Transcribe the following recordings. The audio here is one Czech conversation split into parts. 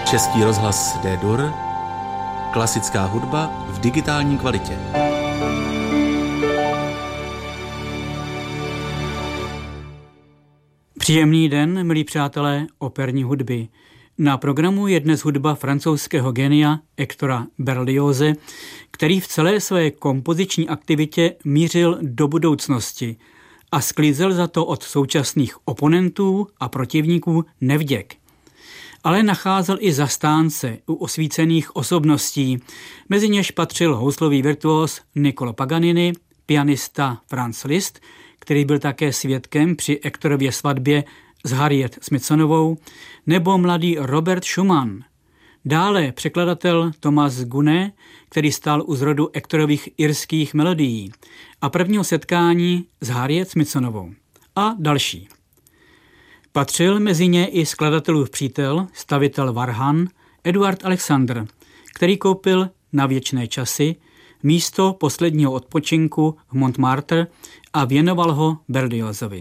Český rozhlas D-Dur, klasická hudba v digitální kvalitě. Příjemný den, milí přátelé operní hudby. Na programu je dnes hudba francouzského genia Hectora Berlioze, který v celé své kompoziční aktivitě mířil do budoucnosti a sklízel za to od současných oponentů a protivníků nevděk. Ale nacházel i zastánce u osvícených osobností, mezi něž patřil houslový virtuóz Niccolò Paganini, pianista Franz Liszt, který byl také svědkem při Hectorově svatbě s Harriet Smithsonovou, nebo mladý Robert Schumann. Dále překladatel Thomas Gunne, který stál u zrodu Hectorových irských melodií a prvního setkání s Harriet Smithsonovou a další. Patřil mezi ně i skladatelův přítel, stavitel varhan Eduard Alexandr, který koupil na věčné časy místo posledního odpočinku v Montmartre a věnoval ho Berliozovi.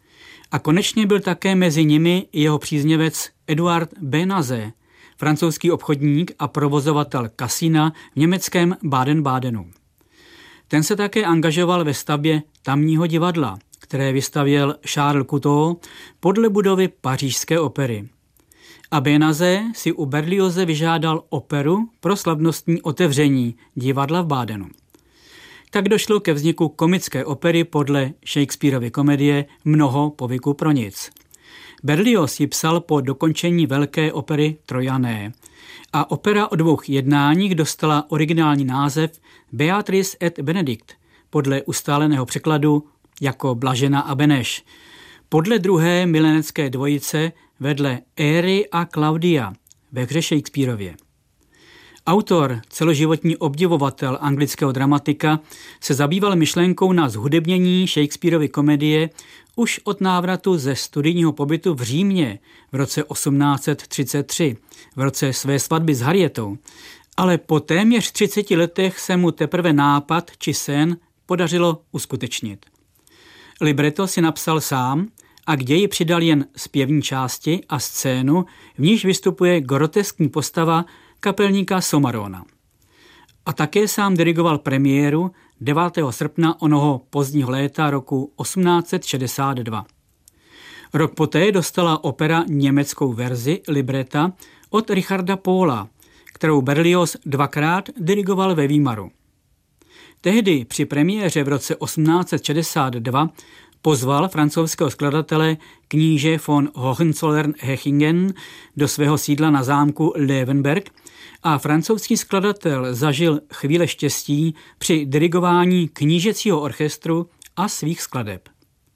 A konečně byl také mezi nimi jeho příznivec Eduard Bénazé, francouzský obchodník a provozovatel kasína v německém Baden-Badenu. Ten se také angažoval ve stavbě tamního divadla, které vystavěl Charles Couteau podle budovy Pařížské opery. A Bénazé si u Berlioze vyžádal operu pro slavnostní otevření divadla v Bádenu. Tak došlo ke vzniku komické opery podle Shakespearovy komedie Mnoho povyku pro nic. Berlioz ji psal po dokončení velké opery Trojané a opera o dvou jednáních dostala originální název Beatrice et Benedict podle ustáleného překladu jako Blažena a Beneš, podle druhé milenecké dvojice vedle Éry a Claudia ve hře Shakespearově. Autor, celoživotní obdivovatel anglického dramatika, se zabýval myšlenkou na zhudebnění Shakespearovy komedie už od návratu ze studijního pobytu v Římě v roce 1833, v roce své svatby s Harrietou, ale po téměř 30 letech se mu teprve nápad či sen podařilo uskutečnit. Libreto si napsal sám a k ději přidal jen zpěvní části a scénu, v níž vystupuje groteskní postava kapelníka Somarona. A také sám dirigoval premiéru 9. srpna onoho pozdního léta roku 1862. Rok poté dostala opera německou verzi libreta od Richarda Pohla, kterou Berlioz dvakrát dirigoval ve Weimaru. Tehdy při premiéře v roce 1862 pozval francouzského skladatele kníže von Hohenzollern-Hechingen do svého sídla na zámku Löwenberg a francouzský skladatel zažil chvíle štěstí při dirigování knížecího orchestru a svých skladeb.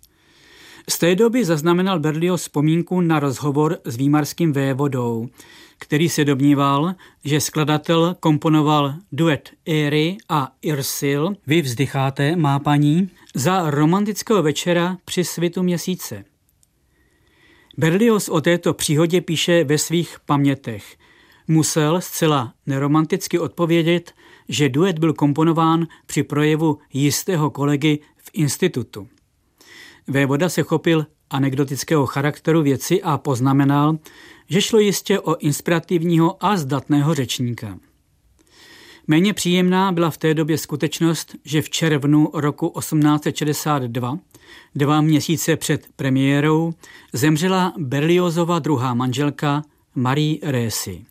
Z té doby zaznamenal Berlioz vzpomínku na rozhovor s výmarským vévodou, který se domníval, že skladatel komponoval duet Éry a Irsil, vy vzdycháte, má paní, za romantického večera při svitu měsíce. Berlioz o této příhodě píše ve svých pamětech. Musel zcela neromanticky odpovědět, že duet byl komponován při projevu jistého kolegy v institutu. Vévoda se chopil anekdotického charakteru věci a poznamenal, že šlo jistě o inspirativního a zdatného řečníka. Méně příjemná byla v té době skutečnost, že v červnu roku 1862, 2 měsíce před premiérou, zemřela Berliozova druhá manželka Marie Rési.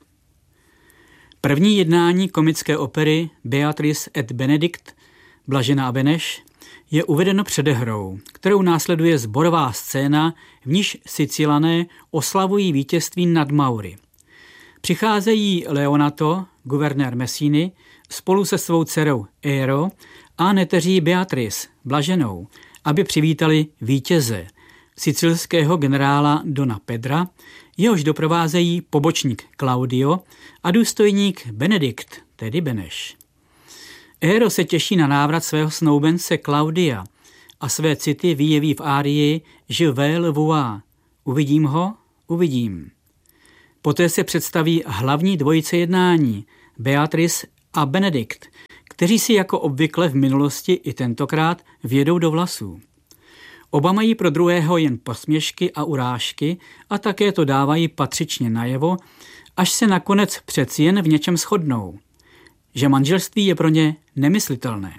První jednání komické opery Beatrice et Benedict, Blažena a Beneš, je uvedeno předehrou, kterou následuje sborová scéna, v níž Sicilané oslavují vítězství nad Maury. Přicházejí Leonato, guvernér Messiny, spolu se svou dcerou Éro a neteří Beatrice, Blaženou, aby přivítali vítěze, sicilského generála Dona Pedra, jehož doprovázejí pobočník Claudio a důstojník Benedikt, tedy Beneš. Éro se těší na návrat svého snoubence Claudia a své city vyjeví v árii Je vais le voir. Uvidím ho, uvidím. Poté se představí hlavní dvojice jednání, Beatrice a Benedikt, kteří si jako obvykle v minulosti i tentokrát vjedou do vlasů. Oba mají pro druhého jen posměšky a urážky a také to dávají patřičně najevo, až se nakonec přeci jen v něčem shodnou, že manželství je pro ně nemyslitelné.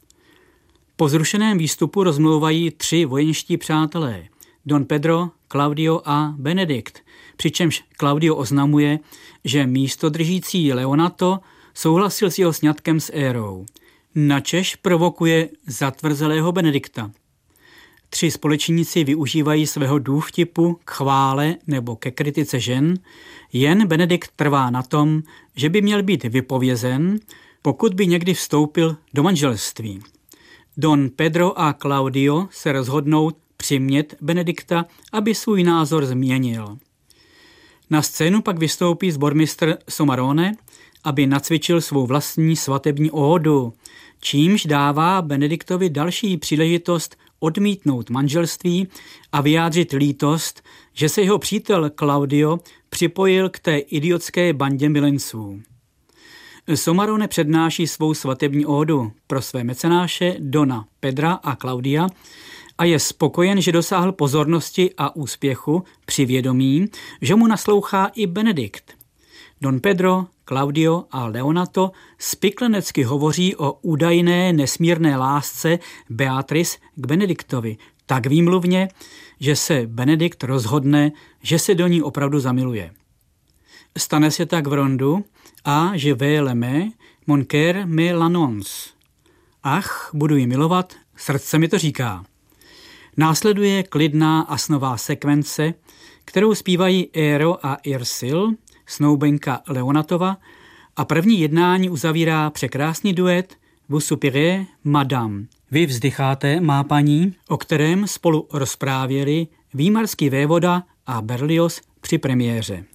Po zrušeném výstupu rozmlouvají 3 vojenští přátelé, Don Pedro, Claudio a Benedikt, přičemž Claudio oznamuje, že místodržící Leonato souhlasil s jeho sňatkem s Érou, načež provokuje zatvrzelého Benedikta. 3 společníci využívají svého důvtipu k chvále nebo ke kritice žen, jen Benedikt trvá na tom, že by měl být vypovězen, pokud by někdy vstoupil do manželství. Don Pedro a Claudio se rozhodnou přimět Benedikta, aby svůj názor změnil. Na scénu pak vystoupí sbormistr Somarone, aby nacvičil svou vlastní svatební ódu, čímž dává Benediktovi další příležitost odmítnout manželství a vyjádřit lítost, že se jeho přítel Claudio připojil k té idiotské bandě milenců. Somarone přednáší svou svatební ódu pro své mecenáše Dona Pedra a Claudia a je spokojen, že dosáhl pozornosti a úspěchu při vědomí, že mu naslouchá i Benedikt. Don Pedro, Claudio a Leonato spiklenecky hovoří o údajné nesmírné lásce Beatrice k Benediktovi, tak výmluvně, že se Benedikt rozhodne, že se do ní opravdu zamiluje. Stane se tak v rondu a je vais l'aimer, mon cœur me l'annonce. Ach, budu ji milovat, srdce mi to říká. Následuje klidná a snová sekvence, kterou zpívají Éro a Irsil, snoubenka Leonatova, a první jednání uzavírá překrásný duet Vous soupirez, madame. Vy vzdycháte, má paní, o kterém spolu rozprávěli výmarský vévoda a Berlioz při premiéře.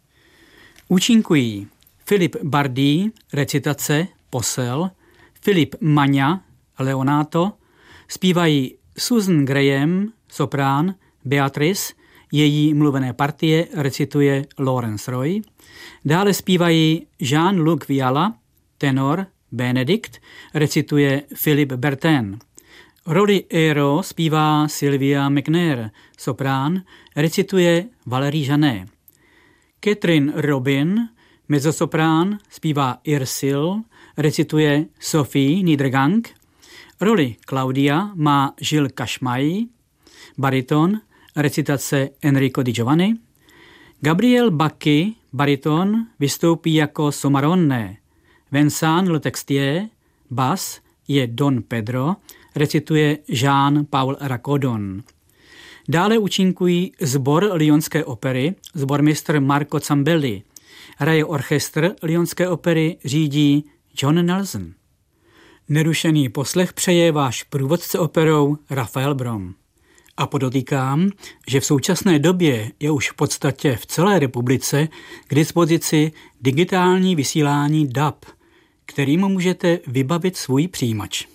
Účinkují Philippe Bardý, recitace, posel, Philippe Magna, Leonato, zpívají Susan Graham, soprán, Beatrice, její mluvené partie recituje Laurence Roy, dále zpívají Jean-Luc Viala, tenor, Benedikt, recituje Philippe Bertin. Roli Éro zpívá Sylvia McNair, soprán, recituje Valérie Janet. Catherine Robin, mezzosoprán, zpívá Irsil, recituje Sophie Niedergang. Roli Claudia má Gilles Cashmay, bariton, recitace Enrico Di Giovanni. Gabriel Bacchi, bariton, vystoupí jako Somarone. Vincent Le Texier, bas, je Don Pedro, recituje Jean-Paul Racodon. Dále účinkují sbor Lyonské opery, sbormistr Marco Zambelli. Hraje orchestr Lyonské opery, řídí John Nelson. Nerušený poslech přeje váš průvodce operou Rafael Brom. A podotýkám, že v současné době je už v podstatě v celé republice k dispozici digitální vysílání DAB, kterým můžete vybavit svůj přijímač.